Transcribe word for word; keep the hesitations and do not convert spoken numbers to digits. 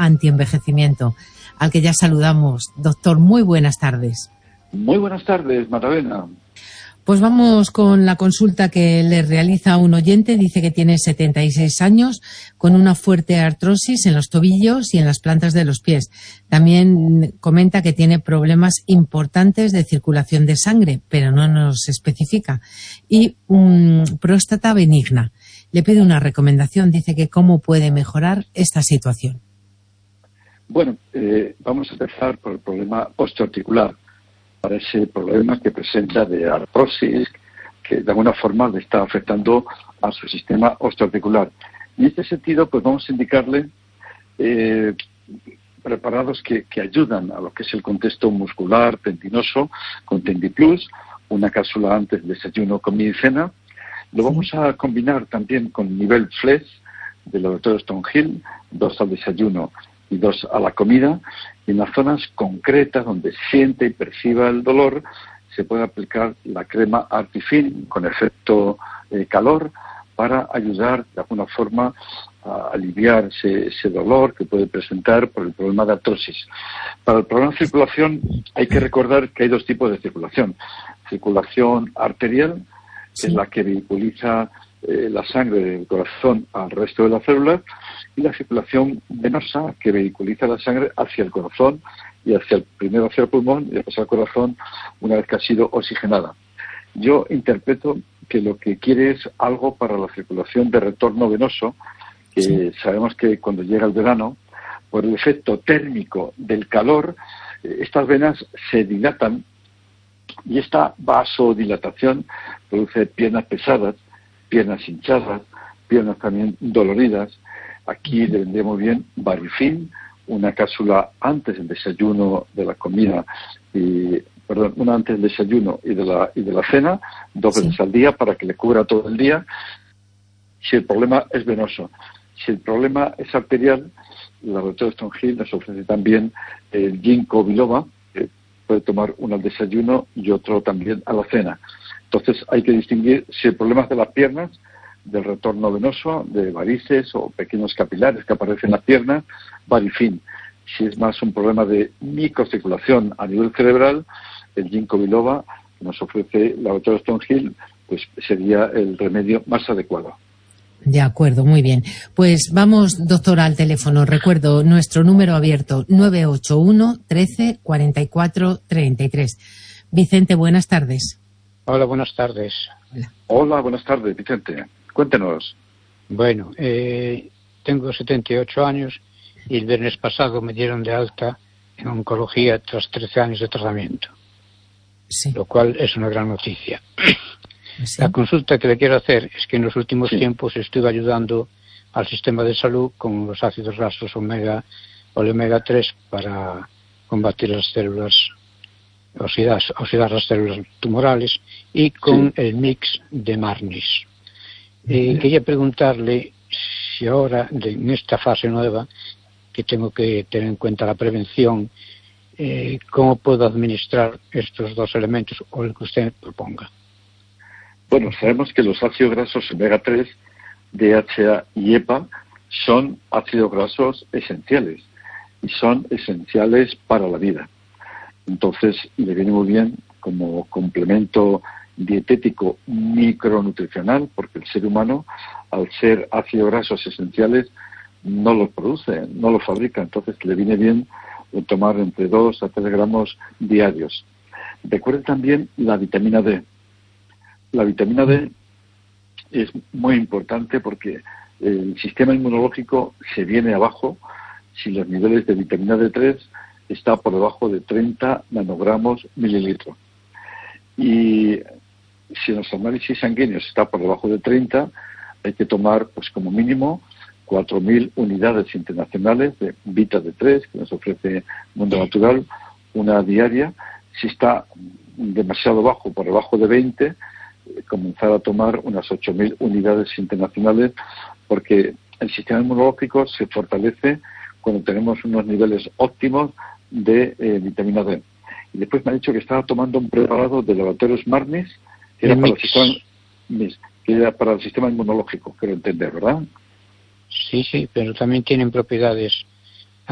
antienvejecimiento, al que ya saludamos. Doctor, muy buenas tardes. Muy buenas tardes, Magdalena. Pues vamos con la consulta que le realiza un oyente. Dice que tiene setenta y seis años, con una fuerte artrosis en los tobillos y en las plantas de los pies. También comenta que tiene problemas importantes de circulación de sangre, pero no nos especifica. Y um, próstata benigna. Le pide una recomendación. Dice que cómo puede mejorar esta situación. Bueno, eh, vamos a empezar por el problema osteoarticular. Para ese problema que presenta de artrosis, que de alguna forma le está afectando a su sistema osteoarticular. Y en este sentido, pues vamos a indicarle eh, preparados que, que ayudan a lo que es el contexto muscular, tendinoso, con TendiPlus, una cápsula antes del desayuno, comida y cena. Lo vamos a combinar también con nivel Flex del laboratorio Stonehill, dos al desayuno y dos a la comida. Y en las zonas concretas donde siente y perciba el dolor, se puede aplicar la crema Artifin con efecto eh, calor para ayudar de alguna forma a aliviar ese, ese dolor que puede presentar por el problema de artrosis. Para el problema de circulación hay que recordar que hay dos tipos de circulación. Circulación arterial, que es la que vehiculiza eh, la sangre del corazón al resto de las células, y la circulación venosa, que vehiculiza la sangre hacia el corazón y hacia el, primero hacia el pulmón y después al corazón una vez que ha sido oxigenada. Yo interpreto que lo que quiere es algo para la circulación de retorno venoso, que sí. Sabemos que cuando llega el verano, por el efecto térmico del calor, eh, estas venas se dilatan y esta vasodilatación produce piernas pesadas, piernas hinchadas, piernas también doloridas. Aquí le vendría muy bien Barifin, una cápsula antes del desayuno, de la comida, y, perdón, una antes del desayuno y de la, y de la cena, dos veces sí. al día para que le cubra todo el día, si el problema es venoso. Si el problema es arterial, el laboratorio Stonehill nos ofrece también el ginkgo biloba, que puede tomar uno al desayuno y otro también a la cena. Entonces hay que distinguir si el problema es de las piernas, del retorno venoso, de varices o pequeños capilares que aparecen en las piernas, Barifin. Si es más un problema de microcirculación a nivel cerebral, el ginkgo biloba que nos ofrece el laboratorio Stonehill, pues sería el remedio más adecuado. De acuerdo, muy bien. Pues vamos, doctora, al teléfono. Recuerdo nuestro número abierto, nueve ocho uno, trece, cuarenta y cuatro, treinta y tres. Vicente, buenas tardes. Hola, buenas tardes. Hola, Hola buenas tardes, Vicente. Cuéntenos. Bueno, eh, tengo setenta y ocho años y el viernes pasado me dieron de alta en oncología tras trece años de tratamiento, sí. Lo cual es una gran noticia. Sí. La consulta que le quiero hacer es que en los últimos sí. tiempos estuve ayudando al sistema de salud con los ácidos grasos omega o el omega tres para combatir las células, oxidar, oxidar las células tumorales y con sí. el mix de Marnis. Eh, quería preguntarle si ahora, de, en esta fase nueva, que tengo que tener en cuenta la prevención, eh, ¿cómo puedo administrar estos dos elementos o el que usted proponga? Bueno, sabemos que los ácidos grasos omega tres, D H A y E P A son ácidos grasos esenciales y son esenciales para la vida. Entonces, le viene muy bien como complemento dietético micronutricional, porque el ser humano, al ser ácidos grasos esenciales, no los produce, no los fabrica. Entonces, le viene bien tomar entre dos a tres gramos diarios. Recuerden también la vitamina D. La vitamina D es muy importante porque el sistema inmunológico se viene abajo si los niveles de vitamina D tres está por debajo de treinta nanogramos mililitro. Y si en los análisis sanguíneos está por debajo de treinta, hay que tomar pues como mínimo cuatro mil unidades internacionales de Vita D tres, que nos ofrece Mundo Natural, una diaria. Si está demasiado bajo, por debajo de veinte, comenzar a tomar unas ocho mil unidades internacionales, porque el sistema inmunológico se fortalece cuando tenemos unos niveles óptimos de eh, vitamina D. Y después me ha dicho que estaba tomando un preparado de laboratorios Marnis, que era, para el sistema, que era para el sistema inmunológico, quiero entender, ¿verdad? Sí, sí, pero también tienen propiedades